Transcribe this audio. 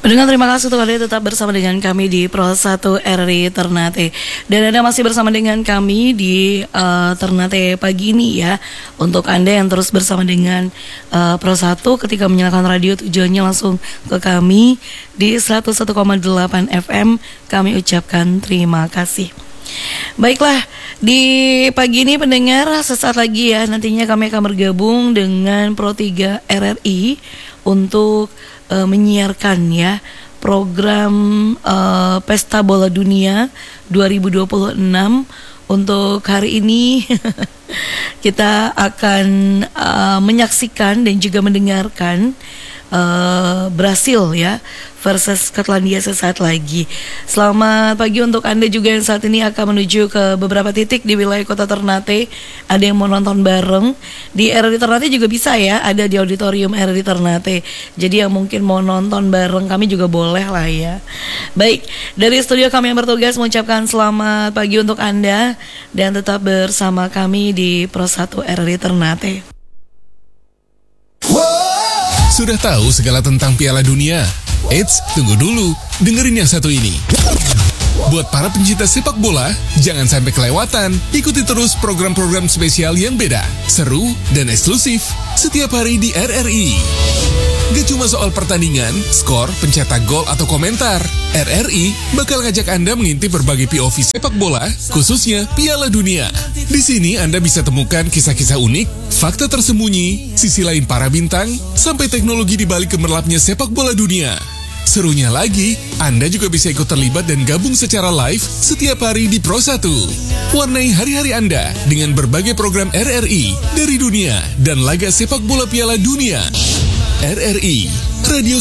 Pendengar, terima kasih untuk Anda tetap bersama dengan kami di Pro 1 RRI Ternate. Dan Anda masih bersama dengan kami di Ternate pagi ini ya. Untuk Anda yang terus bersama dengan Pro 1 ketika menyalakan radio, tujuannya langsung ke kami di 101,8 FM. Kami ucapkan terima kasih. Baiklah, di pagi ini pendengar, sesaat lagi ya nantinya kami akan bergabung dengan Pro 3 RRI untuk menyiarkan ya program Pesta Bola Dunia 2026. Untuk hari ini kita akan menyaksikan dan juga mendengarkan Brasil ya versus Skotlandia sesaat lagi. Selamat pagi untuk Anda juga yang saat ini akan menuju ke beberapa titik di wilayah kota Ternate. Ada yang mau nonton bareng di RRI Ternate juga bisa ya, ada di auditorium RRI Ternate. Jadi yang mungkin mau nonton bareng kami juga boleh lah ya. Baik, dari studio kami yang bertugas mengucapkan selamat pagi untuk Anda dan tetap bersama kami di Pro 1 RRI Ternate. Sudah tahu segala tentang Piala Dunia? Eits, tunggu dulu, dengerin yang satu ini. Buat para pencinta sepak bola, jangan sampai kelewatan. Ikuti terus program-program spesial yang beda, seru, dan eksklusif setiap hari di RRI. Gak cuma soal pertandingan, skor, pencetak gol, atau komentar. RRI bakal ngajak Anda mengintip berbagai POV sepak bola, khususnya Piala Dunia. Di sini Anda bisa temukan kisah-kisah unik, fakta tersembunyi, sisi lain para bintang, sampai teknologi di balik gemerlapnya sepak bola dunia. Serunya lagi, Anda juga bisa ikut terlibat dan gabung secara live setiap hari di Pro 1. Warnai hari-hari Anda dengan berbagai program RRI dari dunia dan laga sepak bola Piala Dunia. RRI, Radio